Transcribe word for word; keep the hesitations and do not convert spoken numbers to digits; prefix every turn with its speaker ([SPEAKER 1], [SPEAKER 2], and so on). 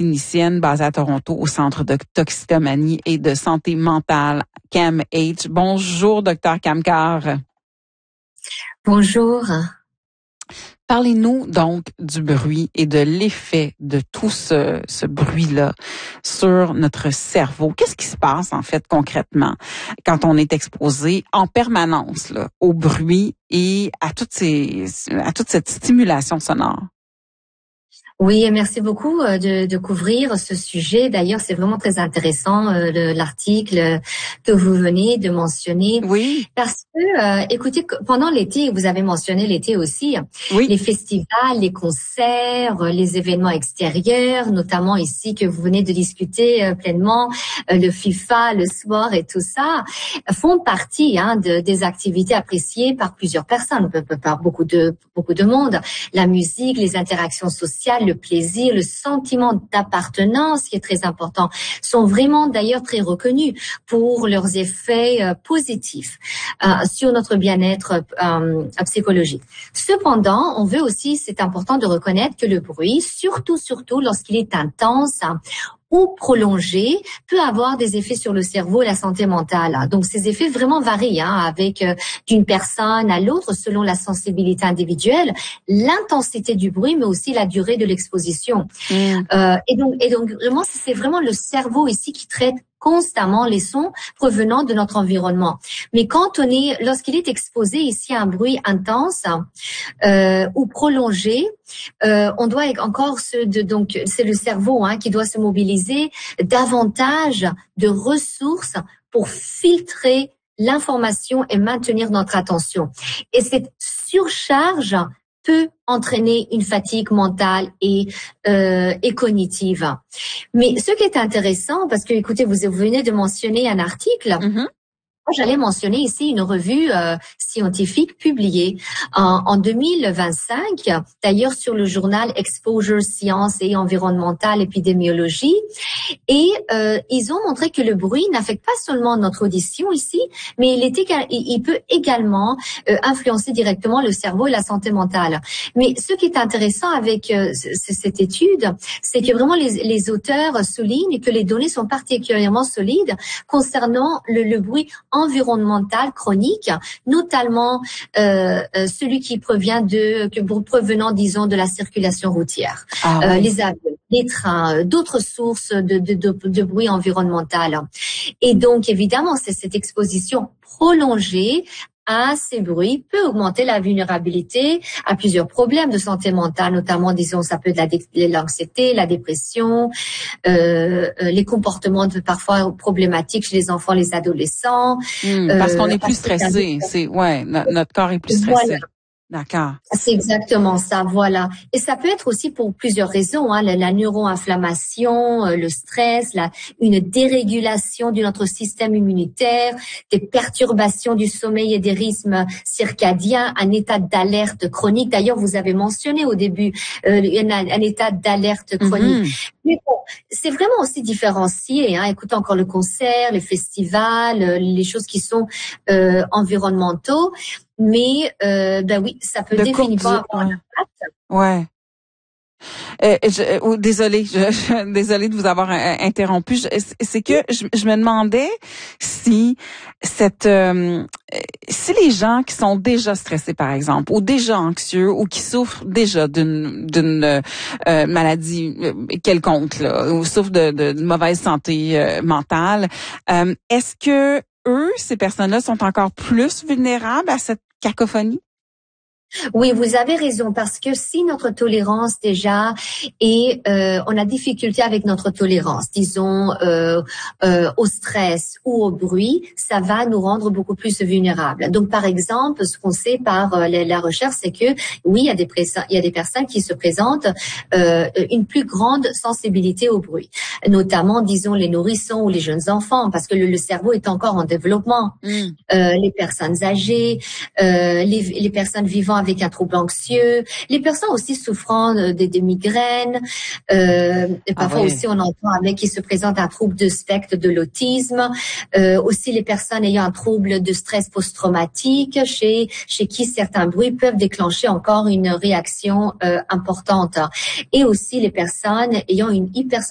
[SPEAKER 1] clinicienne basée à Toronto au Centre de toxicomanie et de santé mentale C A M H. Bonjour, docteur Kamkar.
[SPEAKER 2] Bonjour.
[SPEAKER 1] Parlez-nous donc du bruit et de l'effet de tout ce, ce bruit-là sur notre cerveau. Qu'est-ce qui se passe en fait concrètement quand on est exposé en permanence là, au bruit et à toutes ces, à toute cette stimulation sonore?
[SPEAKER 2] Oui, merci beaucoup de, de couvrir ce sujet. D'ailleurs, c'est vraiment très intéressant euh, le, l'article que vous venez de mentionner.
[SPEAKER 1] Oui.
[SPEAKER 2] Parce que, euh, écoutez, pendant l'été, vous avez mentionné l'été aussi,
[SPEAKER 1] oui.
[SPEAKER 2] les festivals, les concerts, les événements extérieurs, notamment ici que vous venez de discuter euh, pleinement, euh, le FIFA, le sport et tout ça, font partie hein, de, des activités appréciées par plusieurs personnes, par beaucoup de beaucoup de monde. La musique, les interactions sociales, le plaisir, le sentiment d'appartenance qui est très important, sont vraiment d'ailleurs très reconnus pour leurs effets euh, positifs euh, sur notre bien-être euh, psychologique. Cependant, on veut aussi, c'est important de reconnaître que le bruit, surtout, surtout lorsqu'il est intense, ou prolongé, peut avoir des effets sur le cerveau et la santé mentale. Donc, ces effets vraiment varient hein, avec euh, d'une personne à l'autre selon la sensibilité individuelle, l'intensité du bruit, mais aussi la durée de l'exposition. Mmh. Euh, et donc, et donc vraiment, c'est vraiment le cerveau ici qui traite constamment les sons provenant de notre environnement. Mais quand on est, lorsqu'il est exposé ici à un bruit intense euh, ou prolongé, euh, on doit encore se, de, donc c'est le cerveau hein, qui doit se mobiliser davantage de ressources pour filtrer l'information et maintenir notre attention. Et cette surcharge peut entraîner une fatigue mentale et, euh, et cognitive. Mais ce qui est intéressant, parce que écoutez, vous venez de mentionner un article, mm-hmm. J'allais mentionner ici une revue euh, scientifique publiée en, en deux mille vingt-cinq, d'ailleurs sur le journal Exposure Sciences et Environnementale Épidémiologie, et euh, ils ont montré que le bruit n'affecte pas seulement notre audition ici, mais il, est égal, il peut également euh, influencer directement le cerveau et la santé mentale. Mais ce qui est intéressant avec euh, c- cette étude, c'est que vraiment les, les auteurs soulignent que les données sont particulièrement solides concernant le, le bruit environnemental chronique, notamment euh, euh, celui qui provient de, que provenant, disons, de la circulation routière, ah, euh, oui. les avions, les trains, d'autres sources de, de, de, de bruit environnemental. Et donc, évidemment, c'est cette exposition prolongée à ces bruits peut augmenter la vulnérabilité à plusieurs problèmes de santé mentale, notamment, disons, ça peut être la dé- l'anxiété, la dépression, euh, les comportements de, parfois problématiques chez les enfants, les adolescents.
[SPEAKER 1] Mmh, parce euh, qu'on est plus stressé, c'est ouais, no- notre corps est plus stressé. Voilà. D'accord.
[SPEAKER 2] C'est exactement ça, voilà. Et ça peut être aussi pour plusieurs raisons, hein, la, la neuroinflammation, euh, le stress, la, une dérégulation de notre système immunitaire, des perturbations du sommeil et des rythmes circadiens, un état d'alerte chronique. D'ailleurs, vous avez mentionné au début euh, un, un état d'alerte chronique. Mm-hmm. Mais bon, c'est vraiment aussi différencié. Hein. Écoutez encore le concert, les festivals, euh, les choses qui sont euh, environnementaux. Mais euh, ben oui, ça peut de définitivement avoir un impact.
[SPEAKER 1] Ouais. Euh, je, oh, désolée, je, je, désolée de vous avoir euh, interrompu. Je, c'est que je, je me demandais si cette, euh, si les gens qui sont déjà stressés, par exemple, ou déjà anxieux, ou qui souffrent déjà d'une d'une euh, maladie quelconque, là, ou souffrent de, de, de mauvaise santé euh, mentale, euh, est-ce que eux, ces personnes-là, sont encore plus vulnérables à cette cacophonie?
[SPEAKER 2] Oui, vous avez raison, parce que si notre tolérance déjà et euh, on a difficulté avec notre tolérance, disons euh, euh, au stress ou au bruit, ça va nous rendre beaucoup plus vulnérables. Donc, par exemple, ce qu'on sait par euh, la, la recherche, c'est que oui, il y a des pré- il y a des personnes qui se présentent euh, une plus grande sensibilité au bruit, notamment, disons, les nourrissons ou les jeunes enfants, parce que le, le cerveau est encore en développement. Mm. Euh, les personnes âgées, euh, les, les personnes vivant avec un trouble anxieux, les personnes aussi souffrant de, de, de migraines, euh, et parfois ah oui. aussi on entend avec qui se présente un trouble de spectre de l'autisme, euh, aussi les personnes ayant un trouble de stress post-traumatique, chez chez qui certains bruits peuvent déclencher encore une réaction euh, importante, et aussi les personnes ayant une hyper